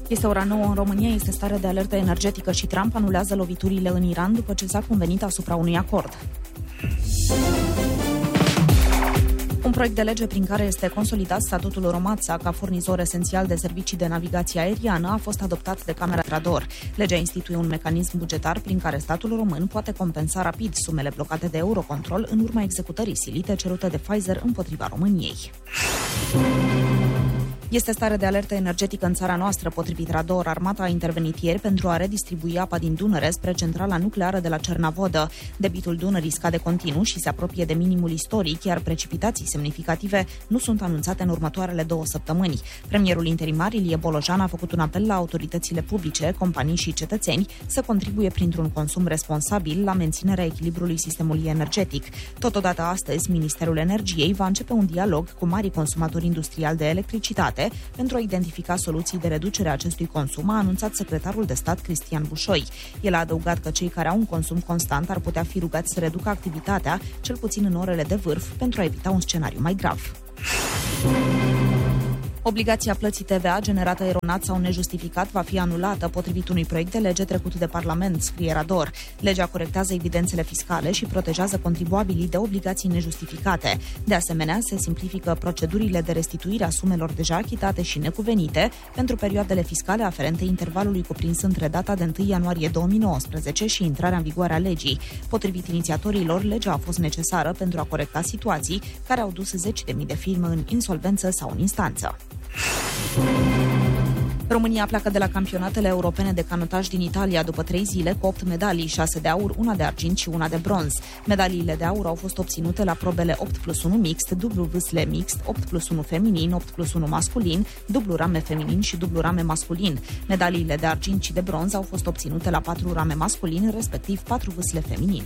Este ora 9 în România, este stare de alertă energetică și Trump anulează loviturile în Iran după ce s-a convenit asupra unui acord. Un proiect de lege prin care este consolidat statutul Romața ca furnizor esențial de servicii de navigație aeriană a fost adoptat de Camera Trador. Legea instituie un mecanism bugetar prin care statul român poate compensa rapid sumele blocate de Eurocontrol în urma executării silite cerute de Pfizer împotriva României. Este stare de alertă energetică în țara noastră. Potrivit Rador, armata a intervenit ieri pentru a redistribui apa din Dunăre spre centrala nucleară de la Cernavodă. Debitul Dunării scade continuu și se apropie de minimul istoric, iar precipitații semnificative nu sunt anunțate în următoarele 2 săptămâni. Premierul interimar Ilie Bolojan a făcut un apel la autoritățile publice, companii și cetățeni să contribuie printr-un consum responsabil la menținerea echilibrului sistemului energetic. Totodată astăzi, Ministerul Energiei va începe un dialog cu marii consumatori industriali de electricitate pentru a identifica soluții de reducere a acestui consum, a anunțat secretarul de stat Cristian Bușoi. El a adăugat că cei care au un consum constant ar putea fi rugați să reducă activitatea, cel puțin în orele de vârf, pentru a evita un scenariu mai grav. Obligația plății TVA generată eronat sau nejustificat va fi anulată potrivit unui proiect de lege trecut de Parlament, scrie Rador. Legea corectează evidențele fiscale și protejează contribuabilii de obligații nejustificate. De asemenea, se simplifică procedurile de restituire a sumelor deja achitate și necuvenite pentru perioadele fiscale aferente intervalului cuprins între data de 1 ianuarie 2019 și intrarea în vigoare a legii. Potrivit inițiatorilor, legea a fost necesară pentru a corecta situații care au dus 10.000 de firme în insolvență sau în instanță. România pleacă de la campionatele europene de canotaj din Italia după 3 zile cu 8 medalii, 6 de aur, 1 de argint și 1 de bronz. Medaliile de aur au fost obținute la probele 8+1 mixt, dublu vâsle mixt, 8+1 feminin, 8+1 masculin, dublu rame feminin și dublu rame masculin. Medaliile de argint și de bronz au fost obținute la 4 rame masculin, respectiv 4 vâsle feminin.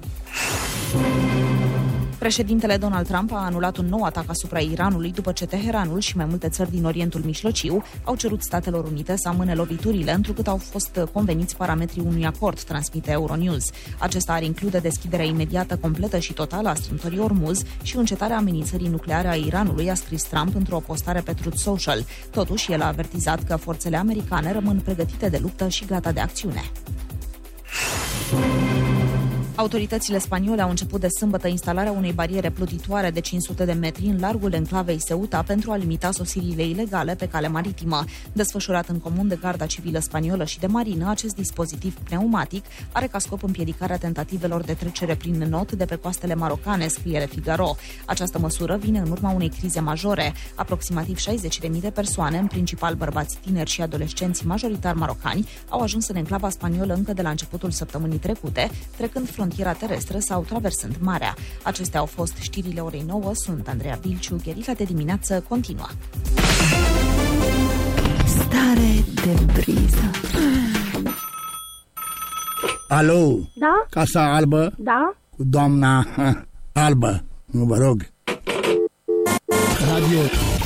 Președintele Donald Trump a anulat un nou atac asupra Iranului după ce Teheranul și mai multe țări din Orientul Mijlociu au cerut Statelor Unite să amâne loviturile, întrucât au fost conveniți parametrii unui acord, transmite Euronews. Acesta ar include deschiderea imediată, completă și totală a strâmtorii Ormuz și încetarea amenințării nucleare a Iranului, a scris Trump într-o postare pe Truth Social. Totuși, el a avertizat că forțele americane rămân pregătite de luptă și gata de acțiune. Autoritățile spaniole au început de sâmbătă instalarea unei bariere plutitoare de 500 de metri în largul enclavei Ceuta pentru a limita sosirile ilegale pe cale maritimă. Desfășurat în comun de Garda Civilă Spaniolă și de Marină, acest dispozitiv pneumatic are ca scop împiedicarea tentativelor de trecere prin not de pe coastele marocane, scrie Le Figaro. Această măsură vine în urma unei crize majore. Aproximativ 60.000 de persoane, în principal bărbați tineri și adolescenți majoritar marocani, au ajuns în enclava spaniolă încă de la începutul săptămânii trecute, trecând frontiera terestră sau traversând marea. Acestea au fost știrile orei 9. Sunt Andreea Bilciu. Gherila de dimineață continuă. Stare de briză. Alo? Da? Casa Albă? Da? Cu doamna Albă, vă rog. Radio